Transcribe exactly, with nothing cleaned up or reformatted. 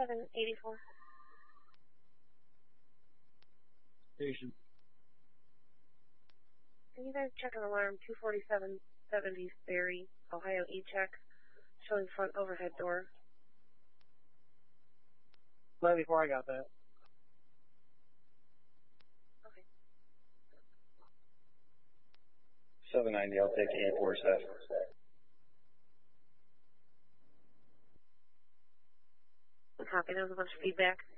seven eighty-four. Station. Can you guys check an alarm two forty-seven seventy Berry, Ohio E-check, showing front overhead door? Right before I got that. Okay. seven ninety, I'll take eight four seven. Copy, there was a bunch of feedback.